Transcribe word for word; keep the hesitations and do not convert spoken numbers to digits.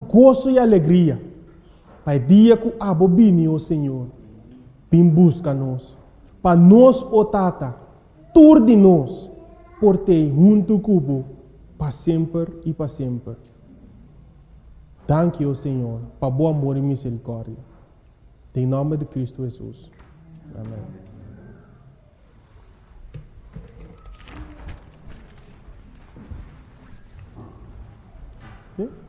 gozo e alegria. Pai, dia que a bobini, ó Senhor, vem busca-nos. Para nós, ó Tata, tur de nós, por te junto cubo, para sempre e para sempre. Danke, ó Senhor, para bom amor e misericórdia. Em nome de Cristo Jesus. Amém. Sim?